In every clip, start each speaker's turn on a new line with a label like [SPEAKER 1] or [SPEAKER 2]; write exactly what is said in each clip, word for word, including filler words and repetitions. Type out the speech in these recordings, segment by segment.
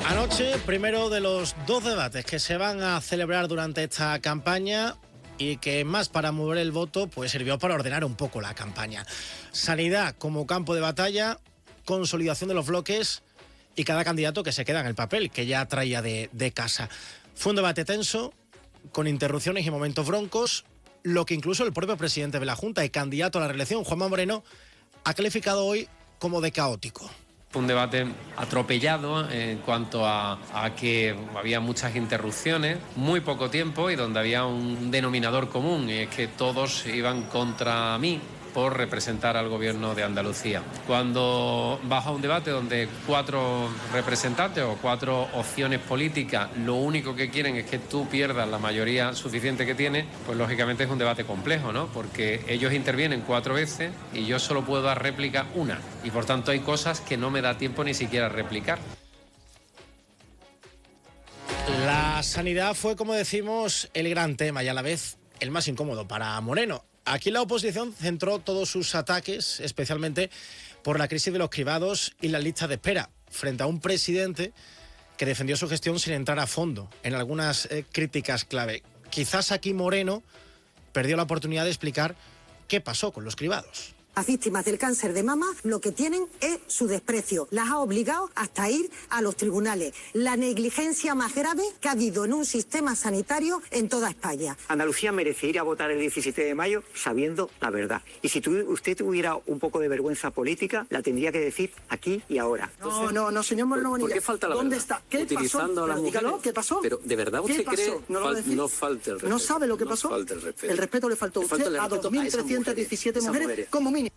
[SPEAKER 1] Anoche, primero de los dos debates que se van a celebrar durante esta campaña y que más para mover el voto, pues sirvió para ordenar un poco la campaña. Sanidad como campo de batalla, consolidación de los bloques y cada candidato que se queda en el papel, que ya traía de, de casa. Fue un debate tenso, con interrupciones y momentos broncos, lo que incluso el propio presidente de la Junta y candidato a la reelección, Juanma Moreno, ha calificado hoy como de caótico.
[SPEAKER 2] Fue un debate atropellado en cuanto a, a que había muchas interrupciones, muy poco tiempo y donde había un denominador común, y es que todos iban contra mí por representar al gobierno de Andalucía. Cuando vas a un debate donde cuatro representantes o cuatro opciones políticas lo único que quieren es que tú pierdas la mayoría suficiente que tienes, pues lógicamente es un debate complejo, ¿no? Porque ellos intervienen cuatro veces y yo solo puedo dar réplica una, y por tanto hay cosas que no me da tiempo ni siquiera a replicar.
[SPEAKER 1] La sanidad fue, como decimos, el gran tema y a la vez el más incómodo para Moreno. Aquí la oposición centró todos sus ataques, especialmente por la crisis de los cribados y las listas de espera, frente a un presidente que defendió su gestión sin entrar a fondo en algunas eh, críticas clave. Quizás aquí Moreno perdió la oportunidad de explicar qué pasó con los cribados.
[SPEAKER 3] Las víctimas del cáncer de mama lo que tienen es su desprecio. Las ha obligado hasta ir a los tribunales. La negligencia más grave que ha habido en un sistema sanitario en toda España.
[SPEAKER 4] Andalucía merece ir a votar el diecisiete de mayo sabiendo la verdad. Y si tu, usted tuviera un poco de vergüenza política, la tendría que decir aquí y ahora.
[SPEAKER 3] Entonces, no, no, no, señor Moreno Bonilla.
[SPEAKER 5] ¿Por qué falta la
[SPEAKER 3] ¿Dónde
[SPEAKER 5] verdad?
[SPEAKER 3] está? ¿Qué
[SPEAKER 5] Utilizando
[SPEAKER 3] pasó?
[SPEAKER 5] a las
[SPEAKER 3] Pero dígalo,
[SPEAKER 5] mujeres.
[SPEAKER 3] ¿qué pasó?
[SPEAKER 5] Pero ¿de verdad usted cree
[SPEAKER 3] no,
[SPEAKER 5] fal no falta el respeto?
[SPEAKER 3] ¿No sabe lo que pasó?
[SPEAKER 5] No falta el respeto.
[SPEAKER 3] El respeto le faltó a usted a dos mil trescientas diecisiete mujeres, mujeres como mínimo.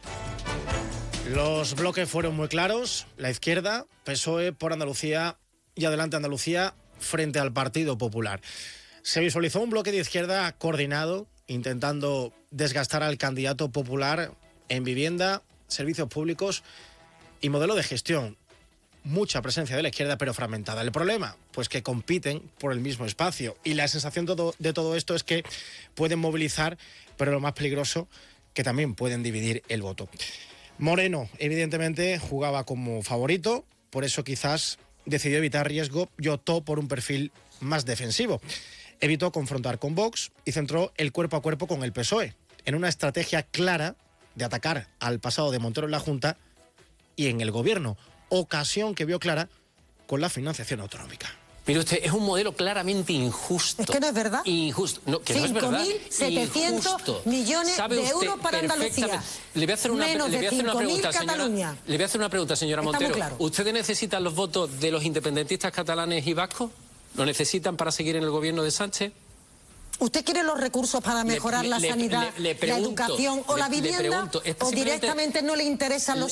[SPEAKER 1] Los bloques fueron muy claros. La izquierda, P S O E por Andalucía y Adelante Andalucía frente al Partido Popular. Se visualizó un bloque de izquierda coordinado, intentando desgastar al candidato popular en vivienda, servicios públicos y modelo de gestión. Mucha presencia de la izquierda, pero fragmentada. El problema, pues que compiten por el mismo espacio. Y la sensación todo, de todo esto es que pueden movilizar, pero lo más peligroso, que también pueden dividir el voto. Moreno, evidentemente, jugaba como favorito, por eso quizás decidió evitar riesgo y optó por un perfil más defensivo. Evitó confrontar con Vox y centró el cuerpo a cuerpo con el P S O E, en una estrategia clara de atacar al pasado de Montero en la Junta y en el Gobierno, ocasión que vio clara con la financiación autonómica.
[SPEAKER 5] Mire usted, es un modelo claramente injusto.
[SPEAKER 3] Es que no es verdad.
[SPEAKER 5] Injusto. No, que no es verdad.
[SPEAKER 3] cinco mil setecientos millones de euros para Andalucía.
[SPEAKER 5] Le voy a hacer una,
[SPEAKER 3] Menos
[SPEAKER 5] le voy a hacer una pregunta, señora.
[SPEAKER 3] Cataluña.
[SPEAKER 5] Le voy a hacer una pregunta, señora Montero.
[SPEAKER 3] Claro.
[SPEAKER 5] ¿Ustedes necesitan los votos de los independentistas catalanes y vascos? ¿Lo necesitan para seguir en el gobierno de Sánchez?
[SPEAKER 3] ¿Usted quiere los recursos para mejorar
[SPEAKER 5] le,
[SPEAKER 3] la
[SPEAKER 5] le,
[SPEAKER 3] sanidad,
[SPEAKER 5] le, le pregunto,
[SPEAKER 3] la educación o
[SPEAKER 5] le,
[SPEAKER 3] la vivienda?
[SPEAKER 5] Le pregunto,
[SPEAKER 3] ¿O directamente no le interesan los